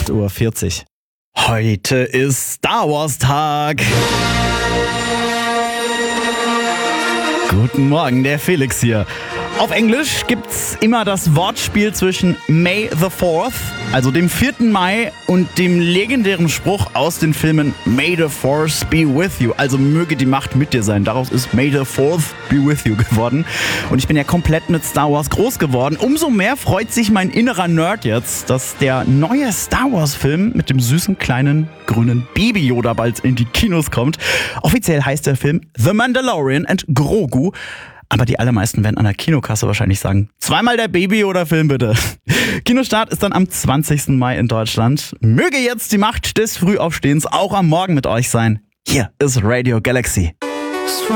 8:40 Uhr. Heute ist Star Wars Tag. Guten Morgen, der Felix hier. Auf Englisch gibt's immer das Wortspiel zwischen May the 4th, also dem 4. Mai, und dem legendären Spruch aus den Filmen May the Force be with you, also möge die Macht mit dir sein. Daraus ist May the 4th be with you geworden. Und ich bin ja komplett mit Star Wars groß geworden. Umso mehr freut sich mein innerer Nerd jetzt, dass der neue Star Wars Film mit dem süßen kleinen grünen Baby Yoda bald in die Kinos kommt. Offiziell heißt der Film The Mandalorian and Grogu. Aber die allermeisten werden an der Kinokasse wahrscheinlich sagen, zweimal der Baby-Yoda-Film bitte. Kinostart ist dann am 20. Mai in Deutschland. Möge jetzt die Macht des Frühaufstehens auch am Morgen mit euch sein. Hier ist Radio Galaxy.